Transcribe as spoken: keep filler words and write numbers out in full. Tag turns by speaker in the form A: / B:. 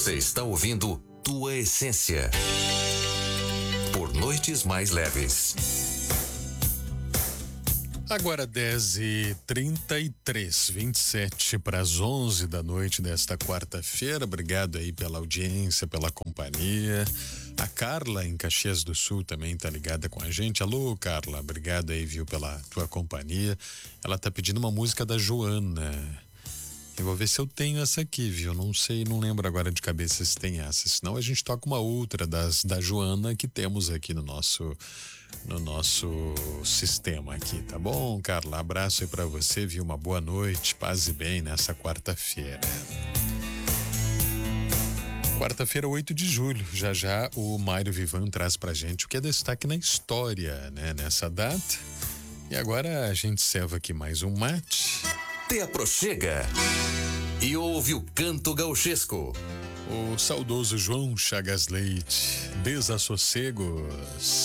A: Você está ouvindo Tua Essência por Noites Mais Leves.
B: Agora dez e trinta e três, vinte e sete para as onze da noite desta quarta-feira. Obrigado aí pela audiência, pela companhia. A Carla em Caxias do Sul também tá ligada com a gente. Alô, Carla, obrigado aí, viu, pela tua companhia. Ela tá pedindo uma música da Joana. Eu vou ver se eu tenho essa aqui, viu? Não sei, não lembro agora de cabeça se tem essa. Senão a gente toca uma outra das da Joana que temos aqui no nosso no nosso sistema aqui, tá bom, Carla? Abraço aí pra você, viu? Uma boa noite, paz e bem nessa quarta-feira. Quarta-feira, oito de julho. Já já o Mário Vivan traz pra gente o que é destaque na história, né? Nessa data. E agora a gente serve aqui mais um mate.
A: Te aproxega e ouve o canto gauchesco.
B: O saudoso João Chagas Leite, Desassossegos.